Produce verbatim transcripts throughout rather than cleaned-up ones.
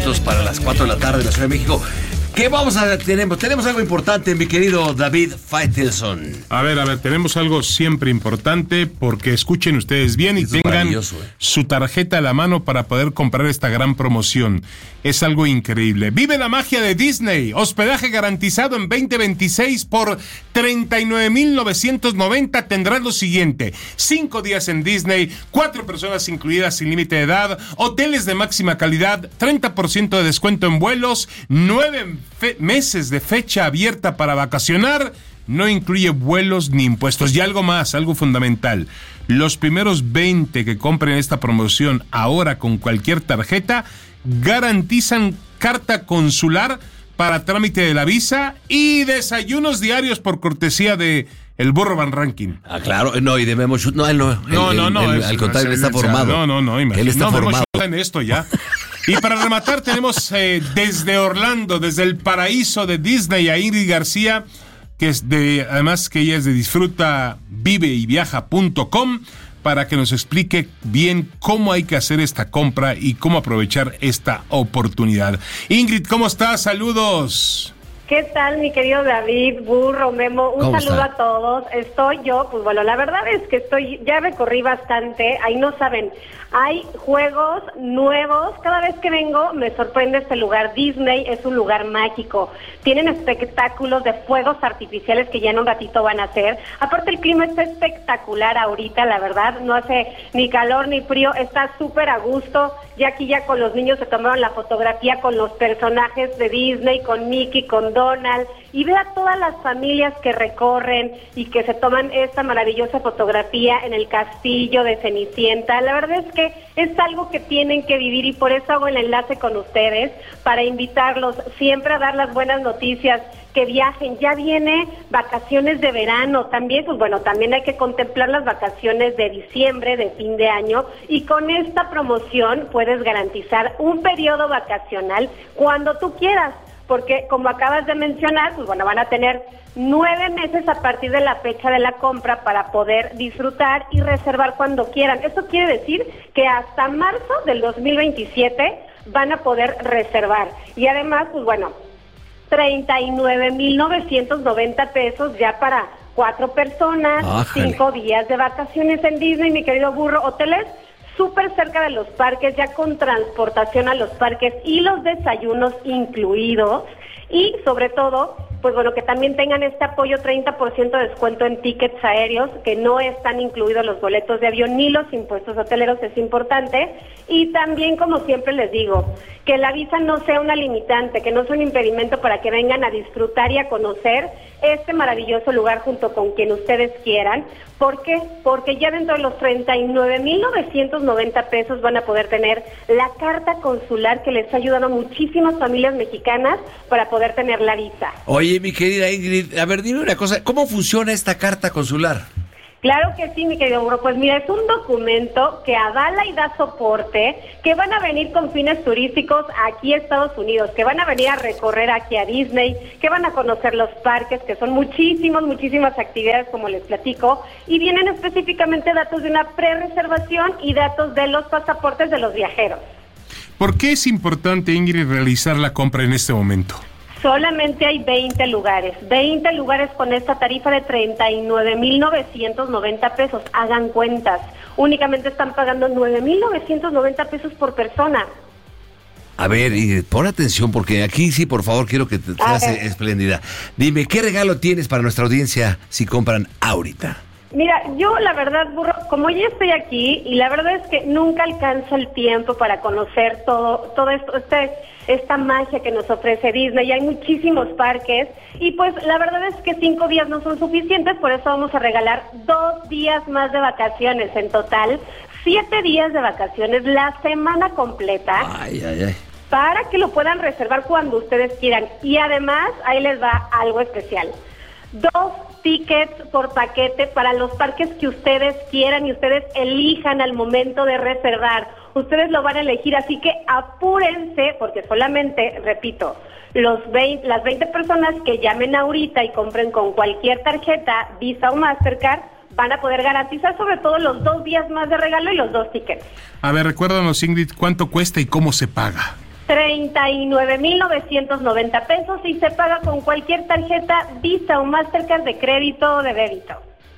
minutos para las cuatro de la tarde en la Ciudad de México. ¿Qué vamos a tener? Tenemos algo importante, mi querido David Faitelson. A ver, a ver, tenemos algo siempre importante porque escuchen ustedes bien y Eso tengan eh. su tarjeta a la mano para poder comprar esta gran promoción. Es algo increíble. Vive la magia de Disney. Hospedaje garantizado en veinte veintiséis por treinta y nueve mil novecientos noventa. Tendrás lo siguiente: cinco días en Disney, cuatro personas incluidas sin límite de edad, hoteles de máxima calidad, treinta por ciento de descuento en vuelos, nueve Fe- meses de fecha abierta para vacacionar, no incluye vuelos ni impuestos. Y algo más, algo fundamental: los primeros veinte que compren esta promoción ahora con cualquier tarjeta garantizan carta consular para trámite de la visa y desayunos diarios por cortesía de el Burro Van Ranking. Ah, claro, no, y de Memo Schutz, no, él no, no, él, no, no, él, es, al contrario, es, él está es, formado. No, no, no, imagínate. Él está no, formado. En esto ya. Y para rematar tenemos eh, desde Orlando, desde el paraíso de Disney, a Ingrid García, que es de, además que ella es de disfruta vive y viaja punto com, para que nos explique bien cómo hay que hacer esta compra y cómo aprovechar esta oportunidad. Ingrid, ¿cómo estás? Saludos. ¿Qué tal, mi querido David, Burro, Memo? Un saludo está? a todos. Estoy yo, pues bueno, la verdad es que estoy, ya recorrí bastante, ahí no saben, hay juegos nuevos, cada vez que vengo me sorprende este lugar. Disney es un lugar mágico, tienen espectáculos de fuegos artificiales que ya en un ratito van a hacer. Aparte el clima está espectacular ahorita, la verdad, no hace ni calor ni frío, está súper a gusto. Ya aquí ya con los niños se tomaron la fotografía con los personajes de Disney, con Mickey, con Donald, y ve a todas las familias que recorren y que se toman esta maravillosa fotografía en el castillo de Cenicienta. La verdad es que es algo que tienen que vivir y por eso hago el enlace con ustedes, para invitarlos siempre a dar las buenas noticias, que viajen. Ya viene vacaciones de verano, también, pues bueno, también hay que contemplar las vacaciones de diciembre, de fin de año, y con esta promoción puedes garantizar un periodo vacacional cuando tú quieras, porque como acabas de mencionar, pues bueno, van a tener nueve meses a partir de la fecha de la compra para poder disfrutar y reservar cuando quieran. Eso quiere decir que hasta marzo del dos mil veintisiete van a poder reservar. Y además, pues bueno, treinta y nueve mil novecientos noventa pesos ya para cuatro personas, Ájale. cinco días de vacaciones en Disney, mi querido Burro. Hoteles súper cerca de los parques, ya con transportación a los parques y los desayunos incluidos. Y sobre todo, pues bueno, que también tengan este apoyo, treinta por ciento de descuento en tickets aéreos, que no están incluidos los boletos de avión ni los impuestos hoteleros, es importante. Y también, como siempre les digo, que la visa no sea una limitante, que no sea un impedimento para que vengan a disfrutar y a conocer este maravilloso lugar junto con quien ustedes quieran. ¿Por qué? Porque ya dentro de los treinta y nueve mil novecientos noventa pesos van a poder tener la carta consular que les ha ayudado a muchísimas familias mexicanas para poder tener la visa. Oye, mi querida Ingrid, a ver, dime una cosa, ¿cómo funciona esta carta consular? Claro que sí, mi querido Burro. Pues mira, es un documento que avala y da soporte, que van a venir con fines turísticos aquí a Estados Unidos, que van a venir a recorrer aquí a Disney, que van a conocer los parques, que son muchísimas, muchísimas actividades, como les platico, y vienen específicamente datos de una pre-reservación y datos de los pasaportes de los viajeros. ¿Por qué es importante, Ingrid, realizar la compra en este momento? Solamente hay veinte lugares, veinte lugares con esta tarifa de treinta y nueve mil novecientos noventa pesos. Hagan cuentas, únicamente están pagando nueve mil novecientos noventa pesos por persona. A ver, Ingrid, pon atención, porque aquí sí, por favor, quiero que te seas espléndida. Dime, ¿qué regalo tienes para nuestra audiencia si compran ahorita? Mira, yo la verdad, Burro, como ya estoy aquí, y la verdad es que nunca alcanzo el tiempo para conocer todo, todo esto, este, esta magia que nos ofrece Disney, y hay muchísimos parques, y pues la verdad es que cinco días no son suficientes, por eso vamos a regalar dos días más de vacaciones en total, siete días de vacaciones, la semana completa. Ay, ay, ay. Para que lo puedan reservar cuando ustedes quieran. Y además, ahí les va algo especial. Dos tickets por paquete para los parques que ustedes quieran y ustedes elijan al momento de reservar. Ustedes lo van a elegir, así que apúrense, porque solamente, repito, los veinte, las veinte personas que llamen ahorita y compren con cualquier tarjeta, Visa o Mastercard, van a poder garantizar sobre todo los dos días más de regalo y los dos tickets. A ver, recuérdanos, Ingrid, ¿cuánto cuesta y cómo se paga? treinta y nueve mil novecientos noventa pesos y se paga con cualquier tarjeta Visa o Mastercard de crédito o de débito.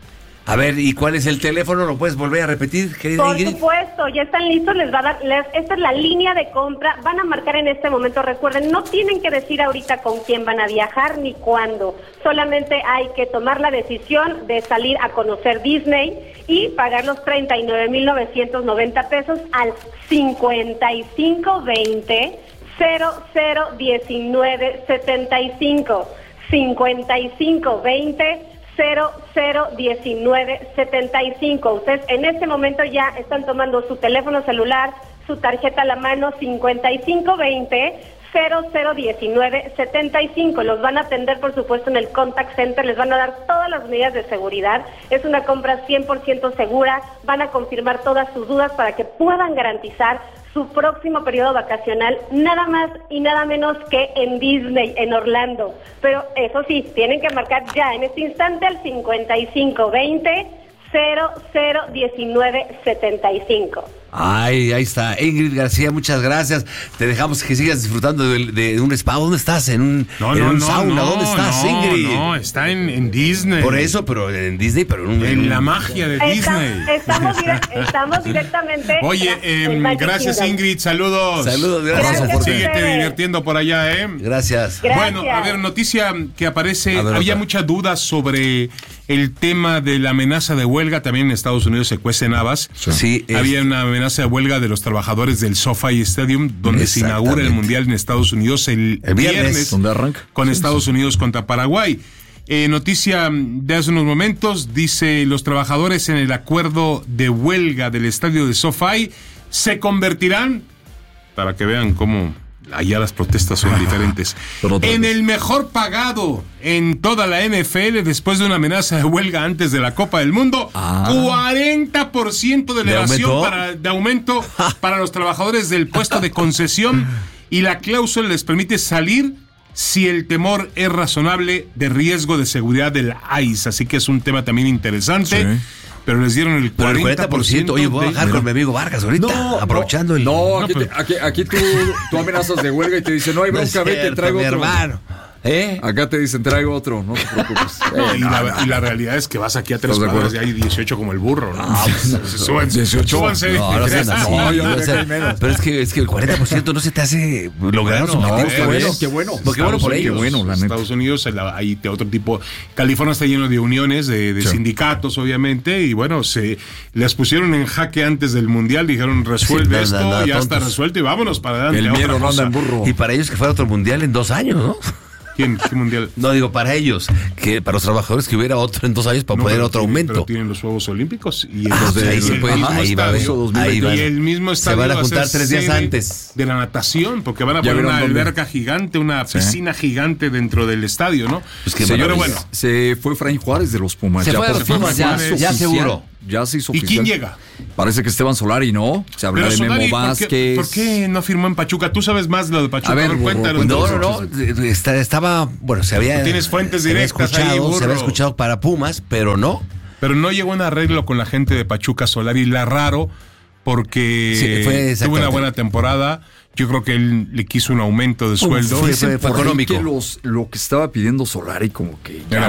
A ver, ¿y cuál es el teléfono? ¿Lo puedes volver a repetir, querida Por Ingrid? supuesto, ya están listos, les va a dar, les, esta es la línea de compra, van a marcar en este momento, recuerden, no tienen que decir ahorita con quién van a viajar ni cuándo, solamente hay que tomar la decisión de salir a conocer Disney y pagar los treinta y nueve mil novecientos noventa pesos al cincuenta y cinco veinte cero cero diecinueve setenta y cinco, cincuenta y cinco veinte cero cero diecinueve setenta y cinco. Ustedes en este momento ya están tomando su teléfono celular, su tarjeta a la mano, cincuenta y cinco veinte cero cero diecinueve setenta y cinco. Los van a atender, por supuesto, en el contact center, les van a dar todas las medidas de seguridad. Es una compra cien por ciento segura, van a confirmar todas sus dudas para que puedan garantizar su próximo periodo vacacional, nada más y nada menos que en Disney, en Orlando. Pero eso sí, tienen que marcar ya en este instante al cincuenta y cinco veinte cero cero diecinueve setenta y cinco. Ay, ahí está. Ingrid García, muchas gracias. Te dejamos que sigas disfrutando de, de un spa. ¿Dónde estás? ¿En un, no, en no, un no, sauna? no, ¿Dónde estás, no, Ingrid? No, está en, en Disney. Por eso, pero en Disney, pero en un... En la magia de Está, Disney. Estamos, dire- estamos directamente... Oye, eh, gracias Ingrid, saludos. Saludos, gracias. Gracias. Síguete divirtiendo por allá, ¿eh? Gracias. Gracias. Bueno, a ver, noticia que aparece, A ver, había otra. muchas dudas sobre el tema de la amenaza de huelga, también en Estados Unidos se cuecen habas. Sí, es- Había una amenaza de huelga de los trabajadores del SoFi Stadium, donde se inaugura el Exactamente. Mundial en Estados Unidos el, El viernes, viernes, donde arranca. con Sí, Estados Unidos contra Paraguay. Eh, noticia de hace unos momentos, dice, los trabajadores en el acuerdo de huelga del estadio de SoFi se convertirán, para que vean cómo allá las protestas son diferentes, Pero otra en vez. el mejor pagado en toda la N F L después de una amenaza de huelga antes de la Copa del Mundo. Ah. cuarenta por ciento de ¿De elevación aumento? para, de aumento para los trabajadores del puesto de concesión, y la cláusula les permite salir si el temor es razonable de riesgo de seguridad del I C E. Así que es un tema también interesante. Sí. Pero les dieron el Pero el cuarenta por ciento. Oye, voy a bajar de- con mi amigo Vargas ahorita, aprovechando el... No, aquí, No, te- pero- aquí, aquí tú, tú amenazas de huelga y te dicen, no hay No es bronca, vete, cierto, traigo mi otro. hermano. ¿Eh? Acá te dicen, traigo otro, no te preocupes. No, Eh, y, no, la, no. y la realidad es que vas aquí a tres ¿Estás de cuadras y acuerdo? hay dieciocho como el burro, ¿no? Ah, pues, súbanse, dieciocho. súbanse. No, no sean así. No, yo no creo sean- que hay menos. pero es que, es que el cuarenta por ciento no se te hace lograr su Bueno, objetivo. qué está bueno, bien. qué bueno. Porque bueno por Estados ellos. Unidos, bueno, la neta. Estados Unidos el- hay de otro tipo. California está lleno de uniones, de, de Sí. sindicatos, obviamente, y bueno, se las pusieron en jaque antes del mundial, dijeron resuelve Sí, esto, nada, nada, ya está tontos. resuelto y vámonos para adelante. El a otra miedo no cosa. anda en burro. Y para ellos que fuera otro mundial en dos años, ¿no? ¿Quién? ¿Qué mundial? No digo para ellos, que para los trabajadores que hubiera otro en dos años para No, poner pero otro tienen- aumento. Pero tienen los Juegos Olímpicos y el, Ah, los pues de- ahí se el puede, mismo ahí va a ver, estadio, ahí va a y ver. el mismo Se estadio van a va juntar ser tres días sede antes. de la natación, porque van a Ya poner vieron una dónde. alberca gigante, una Sí. piscina gigante dentro del estadio, ¿no? Pues qué Señor, maravilla. bueno. Se fue Efraín Juárez de los Pumas. Se fue de por los fin Pumas, ya, fue ya oficial. seguro. Ya se hizo ¿Y oficial. quién llega? Parece que Esteban Solari, ¿no? Se habla Pero de Solari, Memo ¿por qué, Vázquez. ¿por qué no firmó en Pachuca? Tú sabes más lo de Pachuca. A ver, burro, cuéntanos. No, cuéntanos. no, no, está- estaba, bueno, se había, Tú tienes fuentes se había directas escuchado, ahí, burro. se había escuchado para Pumas, pero no. Pero no llegó un arreglo con la gente de Pachuca Solari. La raro, porque Sí, fue tuvo una exactamente. buena temporada. Yo creo que él le quiso un aumento de sueldo. fue- Dicen fue por ahí económico. que los, lo que estaba pidiendo Solari como que ya Era